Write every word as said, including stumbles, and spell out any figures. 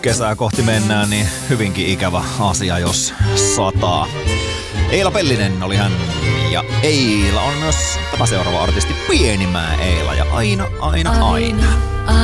Kesää kohti mennään, niin hyvinkin ikävä asia, jos sataa. Eila Pellinen oli hän, ja Eila on myös tämä seuraava artisti, Pienimmää Eila, ja aina, aina, aina. aina.